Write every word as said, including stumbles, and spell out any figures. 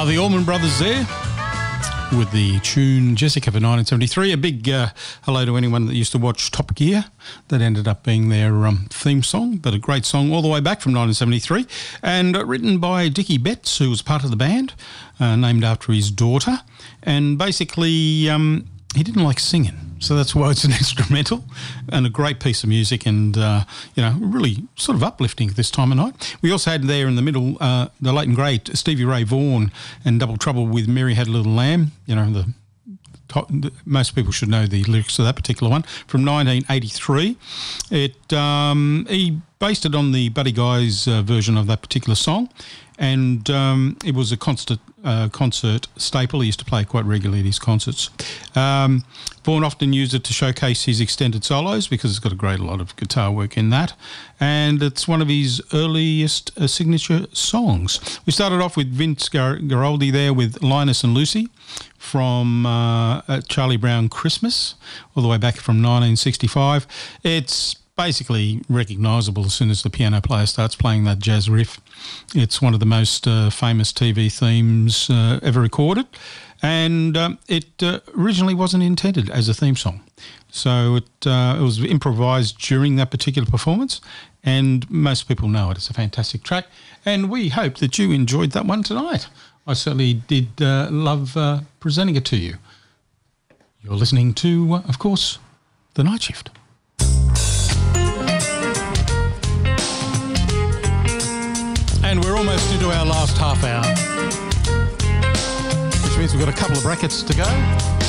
Are the Allman Brothers there with the tune Jessica for nineteen seventy-three. A big uh, hello to anyone that used to watch Top Gear. That ended up being their um, theme song, but a great song all the way back from nineteen seventy-three, and uh, written by Dickie Betts, who was part of the band, uh, named after his daughter. And basically, um, he didn't like singing, so that's why it's an instrumental and a great piece of music, and uh, you know, really sort of uplifting at this time of night. We also had there in the middle uh, the late and great Stevie Ray Vaughan and Double Trouble with Mary Had a Little Lamb. You know, the top, most people should know the lyrics of that particular one from nineteen eighty-three. It um, he based it on the Buddy Guy's uh, version of that particular song, and um, it was a concert uh, concert staple. He used to play quite regularly at his concerts. Um, Vaughan often used it to showcase his extended solos because it's got a great lot of guitar work in that, and it's one of his earliest uh, signature songs. We started off with Vince Gar- Guaraldi there with Linus and Lucy from uh, Charlie Brown Christmas, all the way back from nineteen sixty-five. It's basically recognisable as soon as the piano player starts playing that jazz riff. It's one of the most uh, famous T V themes uh, ever recorded, and um, it uh, originally wasn't intended as a theme song. So it, uh, it was improvised during that particular performance, and most people know it. It's a fantastic track, and we hope that you enjoyed that one tonight. I certainly did uh, love uh, presenting it to you. You're listening to, uh, of course, The Night Shift. And we're almost into our last half hour, which means we've got a couple of brackets to go.